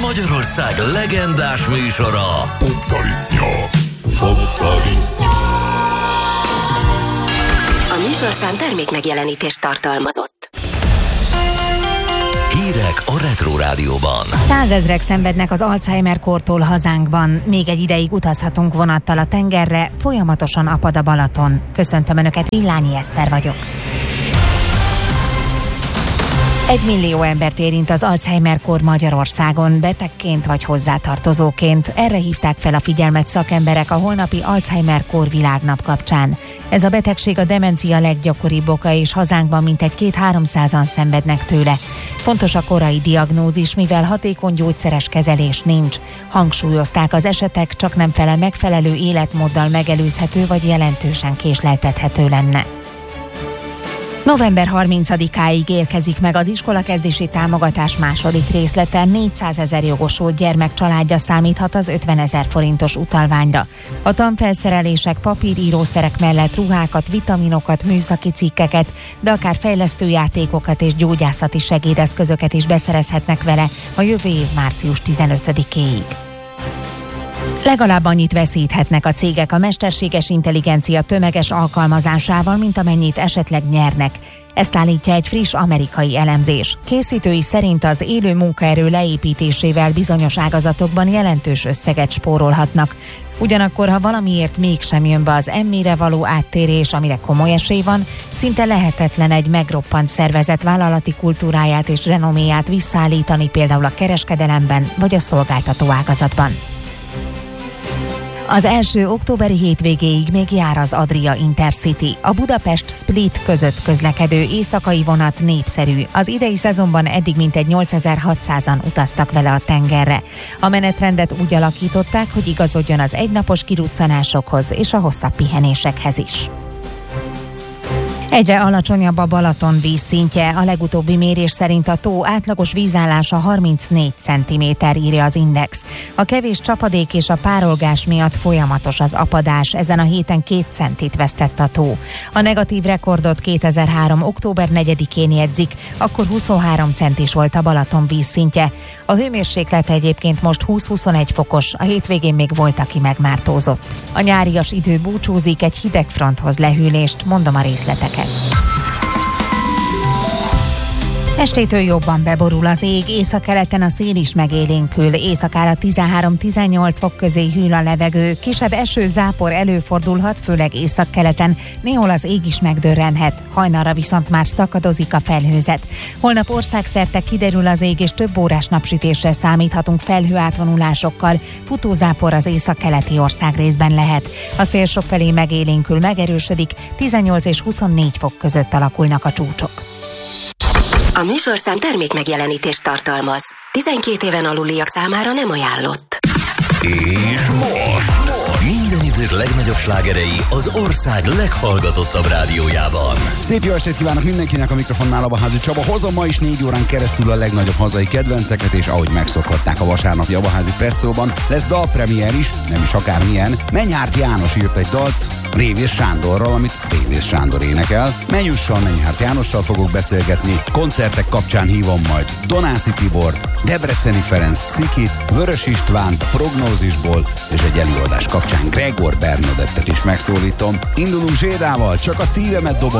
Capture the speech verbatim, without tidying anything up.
Magyarország legendás műsora, Poptarisznya. A műsorszám termék megjelenítést tartalmazott. Hírek a Retro Rádióban. Százezrek szenvednek az Alzheimer-kórtól hazánkban. Még egy ideig utazhatunk vonattal a tengerre, folyamatosan apad a Balaton. Köszöntöm Önöket, Villányi Eszter vagyok. Egy millió embert érint az Alzheimer-kór Magyarországon, betegként vagy hozzátartozóként. Erre hívták fel a figyelmet szakemberek a holnapi Alzheimer-kór világnap kapcsán. Ez a betegség a demencia leggyakoribb oka, és hazánkban mintegy két-háromszázan szenvednek tőle. Fontos a korai diagnózis, mivel hatékony gyógyszeres kezelés nincs. Hangsúlyozták, az esetek csak nem fele megfelelő életmóddal megelőzhető vagy jelentősen késleltethető lenne. november harmincadikáig érkezik meg az iskolakezdési támogatás második részlete. négyszázezer jogosult gyermek családja számíthat az ötvenezer forintos utalványra. A tanfelszerelések, papírírószerek mellett ruhákat, vitaminokat, műszaki cikkeket, de akár fejlesztőjátékokat és gyógyászati segédeszközöket is beszerezhetnek vele a jövő év március tizenötödikéig. Legalább annyit veszíthetnek a cégek a mesterséges intelligencia tömeges alkalmazásával, mint amennyit esetleg nyernek. Ezt állítja egy friss amerikai elemzés. Készítői szerint az élő munkaerő leépítésével bizonyos ágazatokban jelentős összeget spórolhatnak. Ugyanakkor, ha valamiért mégsem jön be az emmire való áttérés, amire komoly esély van, szinte lehetetlen egy megroppant szervezet vállalati kultúráját és renoméját visszaállítani, például a kereskedelemben vagy a szolgáltató ágazatban. Az első októberi hétvégéig még jár az Adria Intercity. A Budapest-Split között közlekedő éjszakai vonat népszerű. Az idei szezonban eddig mintegy nyolcezer-hatszázan utaztak vele a tengerre. A menetrendet úgy alakították, hogy igazodjon az egynapos kiruccanásokhoz és a hosszabb pihenésekhez is. Egyre alacsonyabb a Balaton vízszintje. A legutóbbi mérés szerint a tó átlagos vízállása harmincnégy centiméter, írja az Index. A kevés csapadék és a párolgás miatt folyamatos az apadás. Ezen a héten két centit vesztett a tó. A negatív rekordot kétezer-három. október negyedikén jegyzik, akkor huszonhárom centis volt a Balaton vízszintje. A hőmérséklet egyébként most húsz-huszonegy fokos, a hétvégén még volt, aki megmártózott. A nyárias idő búcsúzik, egy hideg fronthoz lehűlést, mondom a részleteket. Estétől jobban beborul az ég, északkeleten a szél is megélénkül, éjszakára tizenhárom-tizennyolc fok közé hűl a levegő, kisebb eső-zápor előfordulhat, főleg északkeleten, néhol az ég is megdörrenhet, hajnalra viszont már szakadozik a felhőzet. Holnap országszerte kiderül az ég, és több órás napsütésre számíthatunk felhőátvonulásokkal, futózápor az északkeleti országrészben lehet. A szél sokfelé megélénkül, megerősödik, tizennyolc és huszonnégy fok között alakulnak a csúcsok. A műsorszám termék megjelenítést tartalmaz. tizenkét éven aluliak számára nem ajánlott. És most minden idők legnagyobb slágerei az ország leghallgatottabb rádiójában. Szép jó estét kívánok mindenkinek, a mikrofonnál Abaházi Csaba. Hozom ma is négy órán keresztül a legnagyobb hazai kedvenceket, és ahogy megszokhatták a vasárnapi Abaházi Presszóban, lesz dalpremier is, nem is akármilyen. Mennyhárt János írt egy dalt Révész Sándorral, amit Révész Sándor énekel. Mennyussal, Mennyhárt Jánossal fogok beszélgetni. Koncertek kapcsán hívom majd Donászi Tibort, Debreceni Ferenc Cikit, Vörös Istvánt a Prognózisból, és egy előadás kapcsán Gregor Bernadettet is megszólítom. Indulunk Zsédával, csak a szívemet dobom